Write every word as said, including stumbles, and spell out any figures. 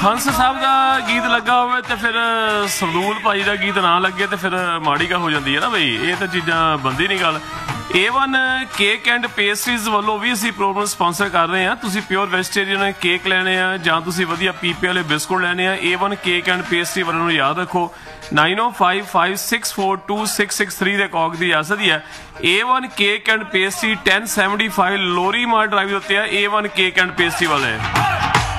ਹੰਸ ਸਾਹਿਬ ਦਾ ਗੀਤ ਲੱਗਾ ਹੋਵੇ ਤੇ ਫਿਰ ਸਰਦੂਲ ਭਾਈ ਦਾ ਗੀਤ ਨਾ ਲੱਗੇ ਤੇ ਫਿਰ ਮਾੜੀ ਗੱਲ ਹੋ ਜਾਂਦੀ ਹੈ ਨਾ ਬਈ। ਇਹ ਤਾਂ ਚੀਜ਼ਾਂ ਬੰਦੀ ਨਹੀਂ ਗੱਲ। ਏ ਵਨ ਕੇਕ ਐਂਡ ਪੇਸਟਰੀਜ਼ ਵੱਲੋਂ ਵੀ ਅਸੀਂ ਪ੍ਰੋਗਰਾਮ ਸਪਾਂਸਰ ਕਰ ਰਹੇ ਹਾਂ। ਤੁਸੀਂ ਪਿਓਰ ਵੈਜੀਟੇਰੀਅਨ ਕੇਕ ਲੈਣੇ ਆ ਜਾਂ ਤੁਸੀਂ ਵਧੀਆ ਪੀਪੇ ਵਾਲੇ ਬਿਸਕੁਟ ਲੈਣੇ ਆ, ਏ ਵਨ ਕੇਕ ਐਂਡ ਪੇਸਟਰੀ ਵਾਲਿਆਂ ਨੂੰ ਯਾਦ ਰੱਖੋ ਨਾਈਨ ਓ five five six four two six six three ਦੇ ਕੌਕ ਦੀ ਇਜਾਜ਼ਤ ਹੀ ਹੈ। ਏ one cake and pastry ten seventy five ਲੋਰੀ ਮਾਰ ਡਰਾਈਵ ਦੇ ਉੱਤੇ ਆ ਏ ਵਨ ਕੇਕ ਐਂਡ ਪੇਸਟਰੀ ਵਾਲੇ।